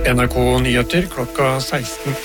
NRK Nyheter klokka 16.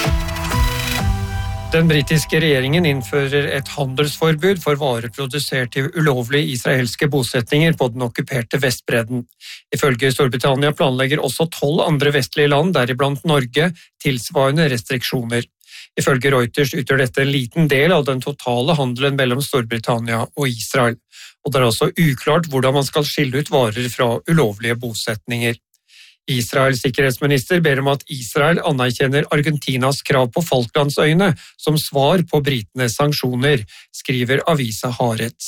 Den britiske regjeringen innfører et handelsforbud for varer produsert i ulovlige israelske bosetninger på den okkuperte Vestbredden. Ifølge Storbritannia planlegger også 12 andre vestlige land, deriblant Norge, tilsvarende restriksjoner. Ifølge Reuters utgjør dette en liten del av den totale handelen mellom Storbritannia og Israel, og det er også uklart hvordan man skal skille ut varer fra ulovlige bosetninger. Israels sikkerhetsminister ber om at Israel anerkjenner Argentinas krav på Falklandsøyene som svar på britenes sanksjoner, skriver avisa Haaretz.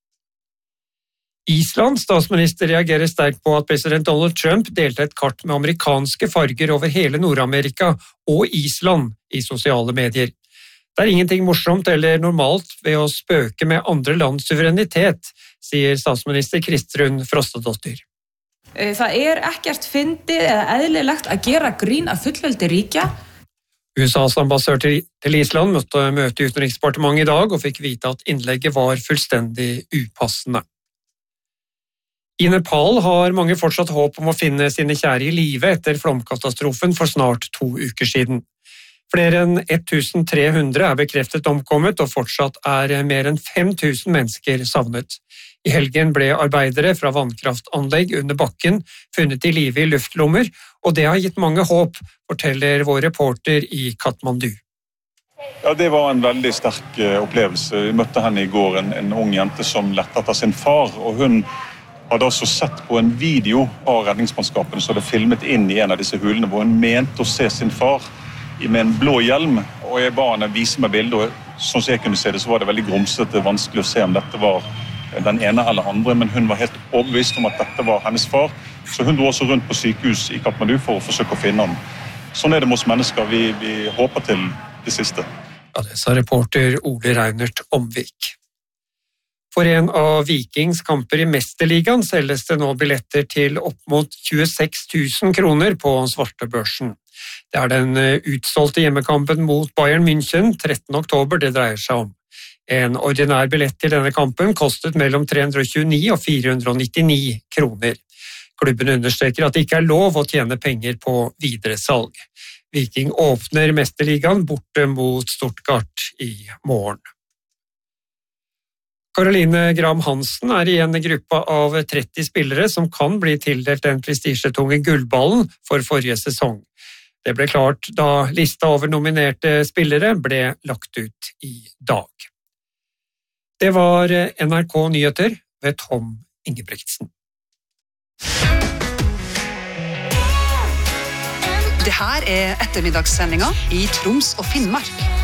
Islands statsminister reagerer sterkt på at president Donald Trump delte et kart med amerikanske farger over hele Nord-Amerika og Island i sosiale medier. Det er ingenting morsomt eller normalt ved å spøke med andre lands suverenitet, sier statsminister Kristrún Frostadóttir. Það ekkert fyndið eða eðlilegt að gera grín af fullveldi ríkja. USAs ambassadør til Island måtte møte utenriksdepartementet i dag og fikk vite at innlegget var fullstendig upassende. I Nepal har mange fortsatt håp om å finne sine kjære i live etter flomkatastrofen for snart 2 uker siden. Flere enn 1300 er bekreftet omkommet, og fortsatt er mer enn 5000 mennesker savnet. I helgen ble arbeidere fra vannkraftanlegg under bakken funnet i live i luftlommer, og det har gitt mange håp, forteller vår reporter i Kathmandu. Ja, det var en veldig sterk opplevelse. Vi møtte henne i går, en ung jente som lette etter sin far, og hun hadde også sett på en video av redningsmannskapen som hadde filmet inn i en av disse hulene, hvor hun mente å se sin far med en blå hjelm, og jeg ba henne vise meg bildet, og sånn som jeg kunne se det, så var det veldig grumsete, vanskelig å se om dette var den ene eller andre, men hun var helt overbevist om at dette var hennes far, så hun dro også rundt på sykehus i Kathmandu for å forsøke å finne ham. Sånn det med oss mennesker, vi håper til det siste. Ja, det sa reporter Ole Reinert Omvik. For en av Vikings kamper i Mesterligaen selges det nå billetter til opp mot 26 000 kroner på svartebørsen. Det er den utsolgte hjemmekampen mot Bayern München 13. oktober det dreier seg om. En ordinær billett til denne kampen kostet mellom 329 og 499 kroner. Klubben understreker at det ikke er lov å tjene penger på videresalg. Viking åpner Mesterligaen borte mot Stuttgart i morgen. Caroline Graham Hansen er i en gruppe av 30 spillere som kan bli tildelt den prestisjetunge gullballen for forrige sesong. Det ble klart da lista over nominerte spillere ble lagt ut i dag. Det var NRK Nyheter ved Tom Ingebrigtsen. Det her ettermiddagssendinga i Troms og Finnmark.